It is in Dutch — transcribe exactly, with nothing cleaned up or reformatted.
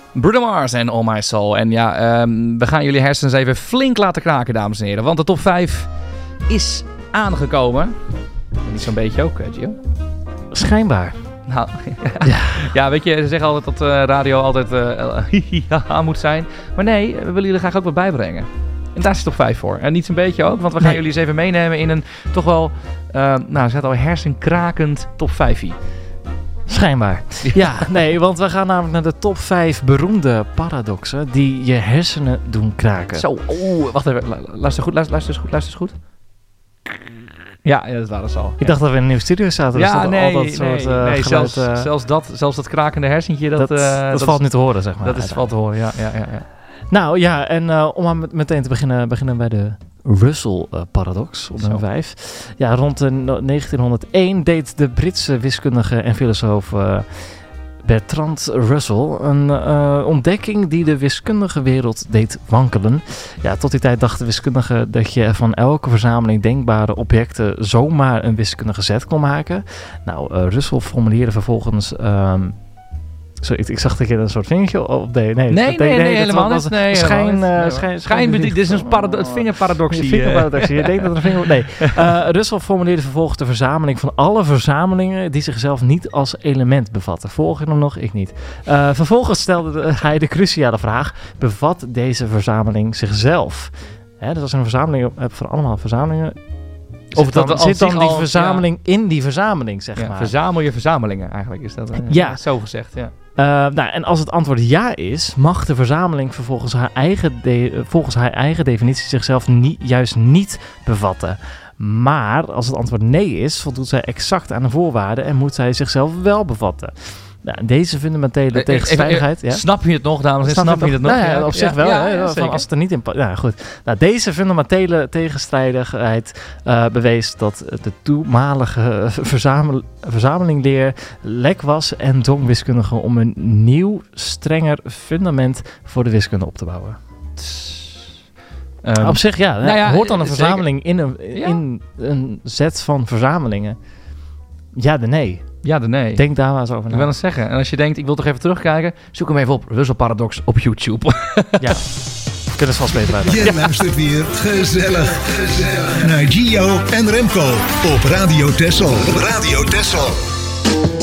Bruno Mars en All My Soul. En ja, um, we gaan jullie hersens even flink laten kraken, dames en heren. Want de top vijf is aangekomen. Niet zo'n beetje ook, Gio? Schijnbaar. Nou, ja. ja, weet je, ze zeggen altijd dat uh, radio altijd uh, moet zijn. Maar nee, we willen jullie graag ook wat bijbrengen. En daar is de top vijf voor. En niet zo'n beetje ook, want we gaan nee. jullie eens even meenemen in een toch wel, uh, nou, ze hadden al hersenkrakend top vijf. Schijnbaar. Ja, nee, want we gaan namelijk naar de top vijf beroemde paradoxen die je hersenen doen kraken. Zo, oeh, wacht even, luister goed, luister, luister eens goed, luister eens goed. Ja, ja, dat waren ze al. Ik ja. dacht dat we in een nieuwe studio zaten. Ja, dus nee, al dat nee, soort, uh, nee geluid, zelfs, uh, zelfs, dat, zelfs dat krakende hersentje, dat, dat, uh, dat, dat valt is, nu te horen, zeg maar. Dat is valt te horen, ja. ja, ja, ja. Nou ja, en uh, om maar met, meteen te beginnen, beginnen bij de Russell-paradox op nummer vijf. Ja, rond de negentienhonderdéén deed de Britse wiskundige en filosoof uh, Bertrand Russell een uh, ontdekking die de wiskundige wereld deed wankelen. Ja, tot die tijd dachten wiskundigen dat je van elke verzameling denkbare objecten zomaar een wiskundige set kon maken. Nou, uh, Russell formuleerde vervolgens... Um, Sorry, ik, ik zag dat je een soort vingertje op deed. Nee, nee, nee, nee, nee helemaal niet. Nee, schijn, uh, schijn, schijn, schijn, dit is een parado- het vingerparadoxie. Vingerparadoxie. Je denkt dat er een vinger... Nee. Uh, Russell formuleerde vervolgens de verzameling van alle verzamelingen die zichzelf niet als element bevatten. Volg je hem nog? Ik niet. Uh, vervolgens stelde hij de cruciale vraag: bevat deze verzameling zichzelf? Hè, dus als je een verzameling hebt van allemaal verzamelingen, of dan, zit dan die al, verzameling ja. in die verzameling, zeg ja, maar. Verzamel je verzamelingen eigenlijk, is dat uh, ja. zo gezegd, ja. Uh, nou, en als het antwoord ja is, mag de verzameling vervolgens haar eigen de- volgens haar eigen definitie zichzelf niet, juist niet bevatten. Maar als het antwoord nee is, voldoet zij exact aan de voorwaarden en moet zij zichzelf wel bevatten. Nou, deze fundamentele uh, tegenstrijdigheid... Ja? Snap je het nog, dames en heren? Snap, snap je het nog? Nou ja, op ja, zich wel. Ja, hè, ja, van als het er niet in... Nou goed. Nou, deze fundamentele tegenstrijdigheid uh, bewees dat de toenmalige verzamel, verzamelingleer lek was en dwong wiskundigen om een nieuw, strenger fundament voor de wiskunde op te bouwen. Um, op zich, ja. Nou ja hoort dan een verzameling in een, in een set van verzamelingen? Ja de nee. Ja de nee. Denk daar maar eens over na. Ik wil het zeggen. En als je denkt, ik wil toch even terugkijken, zoek hem even op. Russell Paradox op YouTube. Ja. Kunnen ze vast beter uit. Je ja. luistert weer gezellig, gezellig naar Gio en Remco op Radio Texel. Radio Texel.